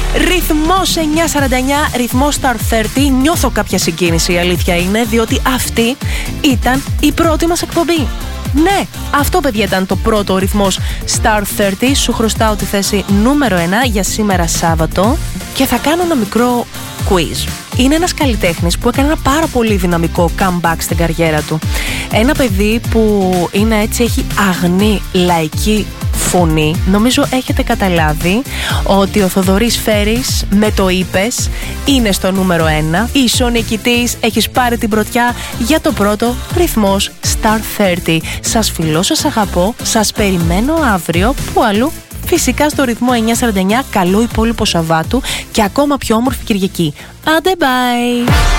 Ρυθμός 949, ρυθμός Star 30. Νιώθω κάποια συγκίνηση, η αλήθεια είναι, διότι αυτή ήταν η πρώτη μας εκπομπή. Ναι, αυτό παιδιά ήταν το πρώτο ρυθμός Star 30. Σου χρωστάω τη θέση νούμερο 1 για σήμερα Σάββατο και θα κάνω ένα μικρό quiz. Είναι ένας καλλιτέχνης που έκανε ένα πάρα πολύ δυναμικό comeback στην καριέρα του. Ένα παιδί που είναι έτσι, έχει αγνή λαϊκή φωνή. Νομίζω έχετε καταλάβει ότι ο Θοδωρής Φέρης με το είπες είναι στο νούμερο 1. Ίσον νικητής, έχεις πάρει την πρωτιά για το πρώτο ρυθμός Star 30. Σας φιλώ, σας αγαπώ, σας περιμένω αύριο που αλλού. Φυσικά στο ρυθμό 949. Καλό υπόλοιπο Σαββάτου και ακόμα πιο όμορφη Κυριακή. Άντε bye!